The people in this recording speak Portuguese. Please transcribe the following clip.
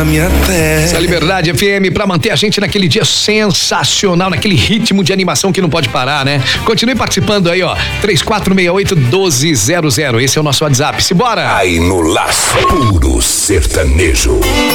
Essa Liberdade FM pra manter a gente naquele dia sensacional, naquele ritmo de animação que não pode parar, né? Continue participando aí, ó. 3468-1200. Esse é o nosso WhatsApp. Simbora! Aí no Laço, puro sertanejo.